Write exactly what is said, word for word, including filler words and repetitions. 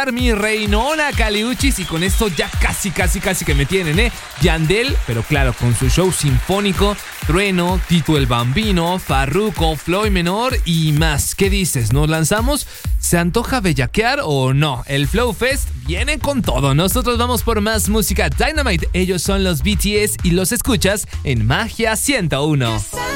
estar mi reinona Caliuchis y con esto ya casi, casi, casi que me tienen, ¿eh? Yandel, pero claro, con su show sinfónico, Trueno, Tito el Bambino, Farruko, Floyd Menor y más. ¿Qué dices? ¿Nos lanzamos? ¿Se antoja bellaquear o no? El Flow Fest viene con todo. Nosotros vamos por más música Dynamite. Ellos son los B T S y los escuchas en Magia ciento uno.